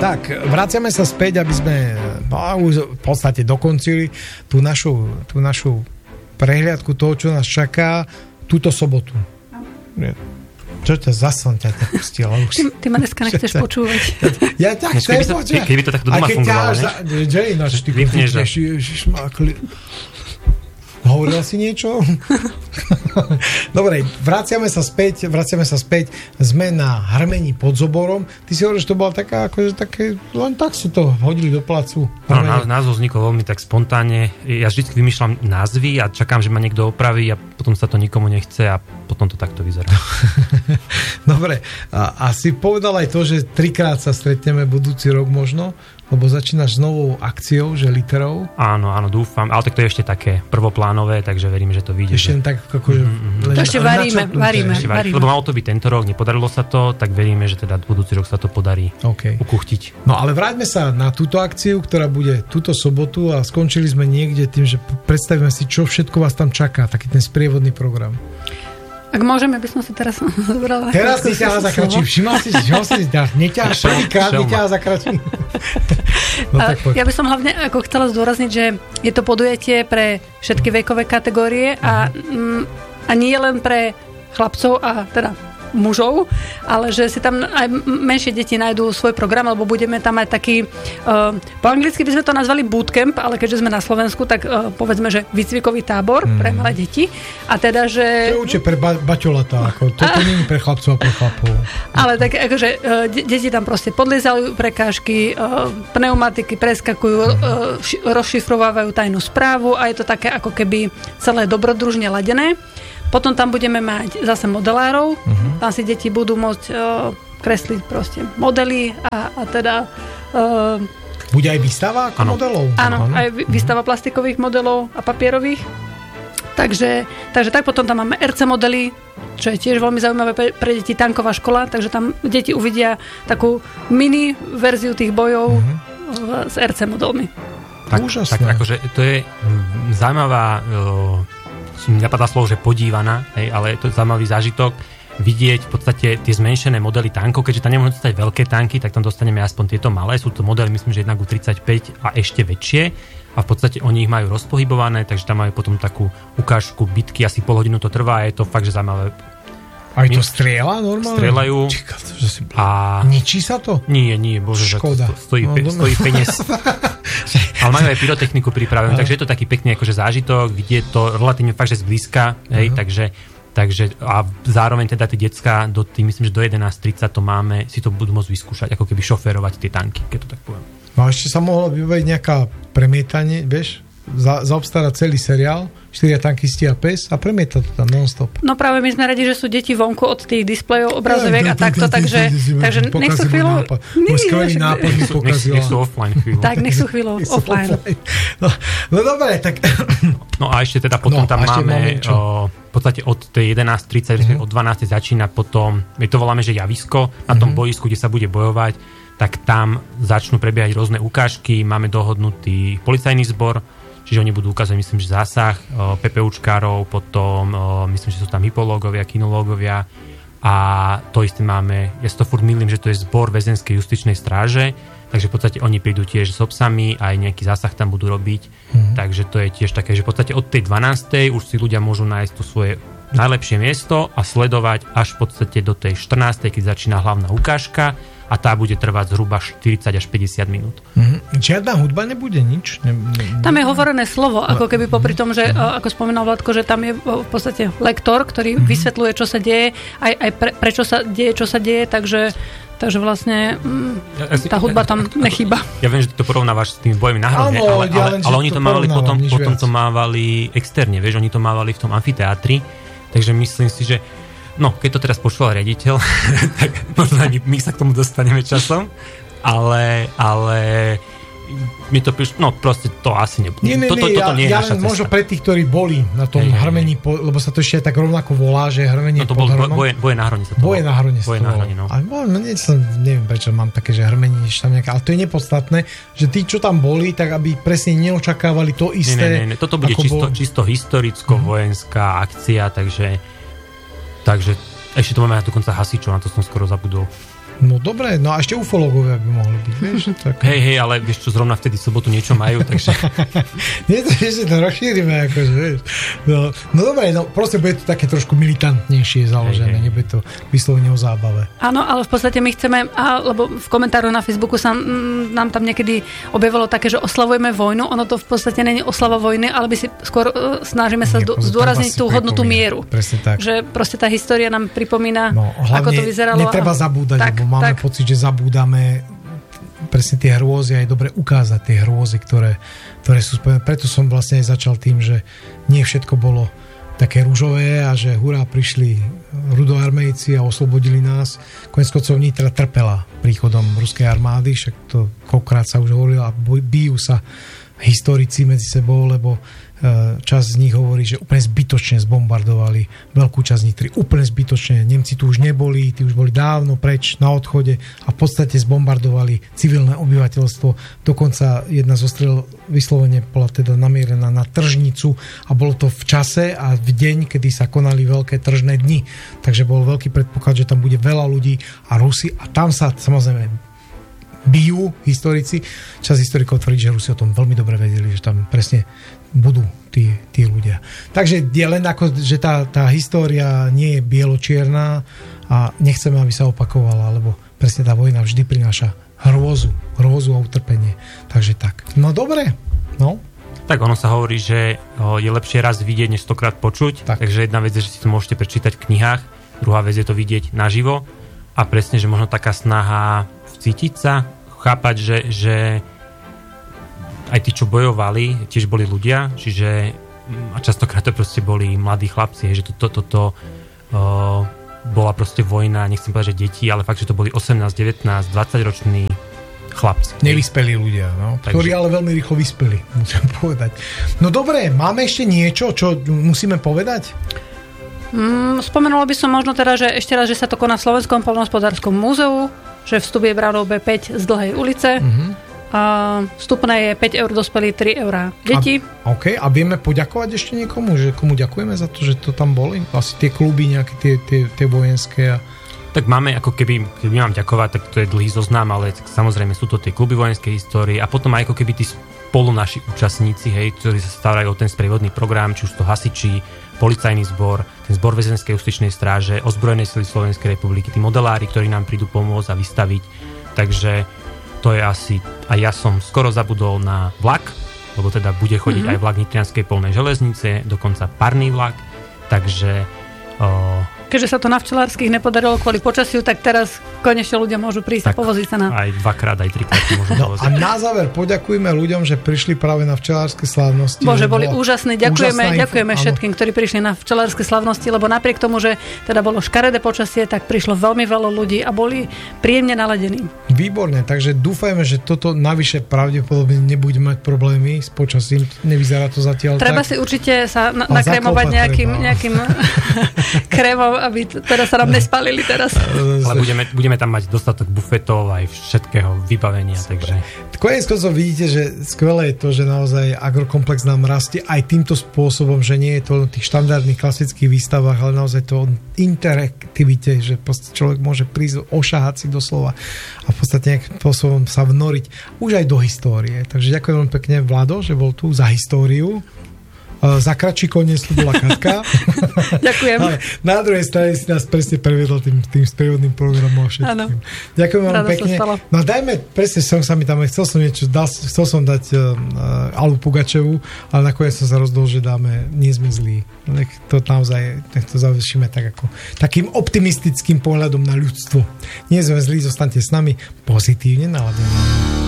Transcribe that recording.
Tak, vraciame sa späť, aby sme už v podstate dokončili tú našu prehliadku toho, čo nás čaká túto sobotu. Čo ťa zasom ťa pustila už? Ty ma dneska nechceš počúvať. Ja tak chcem počúvať. Keby to tak doma fungovalo, ne? Hovorila si niečo? Dobre, vraciame sa späť. Sme na Hrmení pod Zoborom. Ty si hovoril, že to bola taká, akože také, len tak si to hodili do placu. No, názov vznikol veľmi tak spontánne. Ja vždy vymýšľam názvy a čakám, že ma niekto opraví a potom sa to nikomu nechce a potom to takto vyzerá. Dobre, a si povedal aj to, že 3-krát sa stretneme budúci rok možno, lebo začínaš s novou akciou, že literou. Áno, dúfam, ale tak to je ešte také prvoplánové, takže verím, že to vyjde. Ešte tak akože... To ešte varíme. Lebo malo to byť tento rok, nepodarilo sa to, tak veríme, že teda budúci rok sa to podarí ukuchtiť. No ale vráťme sa na túto akciu, ktorá bude túto sobotu a skončili sme niekde tým, že predstavíme si, čo všetko vás tam čaká, taký ten sprievodný program. Ak môžeme, by som sa teraz zobrala. Teraz ty ťa zakračí. Všimol si, neťaháš prvýkrát, neťahá zakračí. No, ja by som hlavne ako chcela zdôrazniť, že je to podujatie pre všetky vekové kategórie a nie len pre chlapcov a teda mužov, ale že si tam aj menšie deti nájdú svoj program, alebo budeme tam aj taký, po anglicky by sme to nazvali bootcamp, ale keďže sme na Slovensku, tak povedzme, že výcvikový tábor pre malé deti. A teda, že... To je určite pre baťolatá, ako toto nie je pre chlapcov a pre chlapov. Ale tak akože deti tam proste podliezajú prekážky, pneumatiky preskakujú, rozšifrovávajú tajnú správu a je to také ako keby celé dobrodružne ladené. Potom tam budeme mať zase modelárov. Tam si deti budú môcť kresliť proste modely a teda... Bude aj výstava ako modelov? Áno, aj výstava plastikových modelov a papierových. Takže tak potom tam máme RC modely, čo je tiež veľmi zaujímavé pre deti, tanková škola, takže tam deti uvidia takú mini verziu tých bojov s RC modelmi. Úžasné. Tak akože to je zaujímavá... napadá slovo, že podívaná, ale je to zaujímavý zážitok vidieť v podstate tie zmenšené modely tankov, keďže tam nemôžeme dostať veľké tanky, tak tam dostaneme aspoň tieto malé, sú to modely, myslím, že 1:35 a ešte väčšie a v podstate oni ich majú rozpohybované, takže tam majú potom takú ukážku bitky, asi pol hodinu to trvá a je to fakt, že zaujímavé. Aj to strieľa normálne? Strieľajú. A ničí sa to? Nie, bože, škoda. Stojí peniaz. Ale majú aj pyrotechniku pripravenú, takže je to taký pekný akože zážitok, vidieť to relatívne fakt, že zblízka, takže a zároveň teda tie decká myslím, že do 11:30 to máme, si to budú môcť vyskúšať, ako keby šoférovať tie tanky, keď to tak poviem. No a ešte sa mohlo vybaviť nejaká premietanie, vieš? Zaobstará celý seriál, 4 tankisti a pes a premieta to tam non-stop. No práve my sme radi, že sú deti vonku od tých displejov, obrazoviek a takto, takže nech sú chvíľu... Skvelý nápad mi pokazila. Nech sú offline chvíľu. Tak, nech sú chvíľu offline. No dobre, tak... No a ešte teda potom tam máme v podstate od tej 11:30, od 12:00 začína potom, my to voláme, že javisko, na tom boisku, kde sa bude bojovať, tak tam začnú prebiehať rôzne ukážky, máme dohodnutý policajný zbor, čiže oni budú ukázať, myslím, že zásah PPUčkárov, potom myslím, že sú tam hypológovia, kinológovia a to isté máme, ja si to furt mýlim, že to je zbor väzenskej justičnej stráže, takže v podstate oni prídu tiež s obsami, aj nejaký zásah tam budú robiť, takže to je tiež také, že v podstate od tej 12:00 už si ľudia môžu nájsť to svoje najlepšie miesto a sledovať až v podstate do tej 14:00, keď začína hlavná ukážka a tá bude trvať zhruba 40 až 50 minút. Žiadna hudba nebude, nič? Tam je hovorené slovo, ako keby popri tom, že ako spomínal Vladko, že tam je v podstate lektor, ktorý vysvetľuje, čo sa deje, aj prečo sa deje, čo sa deje, takže vlastne tá hudba tam nechýba. Ja viem, že ty to porovnávaš s tými bojmi na hrode, ale oni to mávali potom to mávali externe, vieš, oni to mávali v tom amfiteátri, takže myslím si, že keď to teraz počúval riaditeľ, tak možno aj my sa k tomu dostaneme časom, ale mi to prišlo, proste to asi nebude. Toto nie je naša cesta. Možno pre tých, ktorí boli na tom Hrmení, lebo sa to ešte tak rovnako volá, že Hrmenie to pod Hrmom. Boje na Hrone sa to Boje na Hrone sa to volá. no. Ale neviem, prečo mám také, že Hrmenie tam nejaké, ale to je nepodstatné, že tí, čo tam boli, tak aby presne neočakávali to isté. Nie. Toto bude čisto historicko-vojenská akcia, takže ešte to máme aj dokonca hasičov, na to som skoro zabudol. No dobre, no a ešte ufológovia by mohli byť, vieš? Tak... Hej, ale vieš čo, zrovna vtedy sobotu niečo majú, takže... Nie, to ešte to rozšírime, akože, vieš. No dobre, no proste bude to také trošku militantnejšie založené, nebude to vyslovene o zábave. Áno, ale v podstate my chceme, lebo v komentároch na Facebooku sa nám tam niekedy objavilo také, že oslavujeme vojnu, ono to v podstate nie je oslava vojny, ale my si skôr snažíme sa zdôrazniť tú hodnotu mieru. Presne tak. Že proste tá história nám pripomína, ako to vyzeralo. Netreba zabúdať, lebo máme pocit, že zabúdame presne tie hrôzy a je dobre ukázať tie hrôzy, ktoré sú spojené. Preto som vlastne aj začal tým, že nie všetko bolo také ružové a že hurá, prišli rudoarmejci a oslobodili nás. Koniec koncov Nitra trpela príchodom ruskej armády, však to koľkokrát sa už hovorilo a bijú sa historici medzi sebou, lebo časť z nich hovorí, že úplne zbytočne zbombardovali veľkú časť Nitry. Úplne zbytočne. Nemci tu už neboli, tí už boli dávno preč na odchode a v podstate zbombardovali civilné obyvateľstvo. Dokonca jedna zo strel vyslovene bola teda namierená na tržnicu a bolo to v čase a v deň, kedy sa konali veľké tržné dni. Takže bol veľký predpoklad, že tam bude veľa ľudí a Rusi a tam sa samozrejme bijú historici. Časť historikov tvrdí, že Rusi o tom veľmi dobre vedeli, že tam presne budú tí ľudia. Takže je len ako, že tá história nie je bieločierna a nechceme, aby sa opakovala, lebo presne tá vojna vždy prináša hrôzu a utrpenie. Takže tak. No dobre. No. Tak ono sa hovorí, že je lepšie raz vidieť, než 100-krát počuť. Tak. Takže jedna vec je, že si to môžete prečítať v knihách, druhá vec je to vidieť naživo a presne, že možno taká snaha vcítiť sa, chápať, že aj tí, čo bojovali, tiež boli ľudia, čiže a častokrát to proste boli mladí chlapci, že toto bola proste vojna, nechcem povedať, že deti, ale fakt, že to boli 18, 19, 20 roční chlapci. Nevyspelí ľudia, no, ktorí ale veľmi rýchlo vyspeli, musím povedať. No dobre, máme ešte niečo, čo musíme povedať? Spomenula by som možno teda, že ešte raz, že sa to koná v Slovenskom poľnohospodárskom múzeu, že vstup je bránou B5 z Dlhej ulice. A vstupné je 5 eur dospelí, 3 eurá deti. OK, a vieme poďakovať ešte niekomu, že komu ďakujeme za to, že to tam boli? Asi tie kluby nejaké, tie vojenské. Tak máme, ako keby mám ďakovať, tak to je dlhý zoznam, ale samozrejme sú to tie kluby vojenskej histórie a potom aj ako keby tí spolu naši účastníci, hej, ktorí sa starajú o ten sprievodný program, či už to hasiči, policajný zbor, ten zbor väzenskej justičnej stráže, ozbrojené sily Slovenskej republiky, tí modelári, ktorí nám prídu pomôcť a vystaviť. Takže to je asi, a ja som skoro zabudol na vlak, lebo teda bude chodiť aj vlak Nitrianskej polnej železnice, dokonca parný vlak, takže keďže sa to na včelárskych nepodarilo kvôli počasiu, tak teraz konečne ľudia môžu prísť a povoziť sa na... Aj dvakrát, aj trikrát môžu povoziť. A na záver poďakujme ľuďom, že prišli práve na včelárske slávnosti. Bože, boli úžasní. Ďakujeme všetkým, ktorí prišli na včelárske slávnosti, lebo napriek tomu, že teda bolo škaredé počasie, tak prišlo veľmi veľa ľudí a boli príjemne naladení. Výborne, takže dúfajme, že toto navyše pravdepodobne nebude mať problémy s počasím. Nevyzerá to zatiaľ Treba tak. Si určite sa nakrémovať nejakým krémom, aby teda sa nám nespálili teraz. Ale budeme tam mať dostatok bufetov aj všetkého vybavenia. Takže... Koniec koncov vidíte, že skvelé je to, že naozaj agrokomplex nám rastie aj týmto spôsobom, že nie je to o tých štandardných klasických výstavách, ale naozaj to o interaktivite, že človek môže prísť, ošahať si doslova a v podstate nejakým spôsobom sa vnoriť už aj do histórie. Takže ďakujem veľmi pekne, Vlado, že bol tu za históriu. Za kratší koniec tu bola Katka. Ďakujem. Ale na druhej strane si nás presne prevedol tým sprievodným programom a všetkým. Ďakujem vám pekne. No dajme, presne som sa mi tam, chcel som dať Alu Pugačevu, ale nakoniec som sa rozdol, že dáme Nie sme zlí. Nech to završíme tak ako takým optimistickým pohľadom na ľudstvo. Nie sme zlí, zostaňte s nami pozitívne naladení.